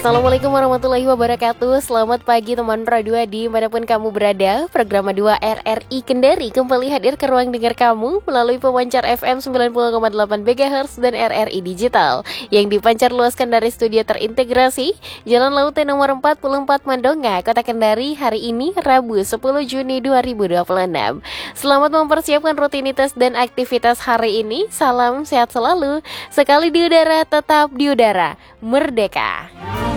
Assalamualaikum warahmatullahi wabarakatuh. Selamat pagi teman Radio dimanapun kamu berada. Program 2 RRI Kendari kembali hadir ke ruang dengar kamu melalui pemancar FM 90,8 MHz dan RRI Digital yang dipancar luaskan dari studio terintegrasi Jalan Laute nomor 44 Mandonga, Kota Kendari. Hari ini Rabu 10 Juni 2026. Selamat mempersiapkan rutinitas dan aktivitas hari ini. Salam sehat selalu. Sekali di udara, tetap di udara. Merdeka.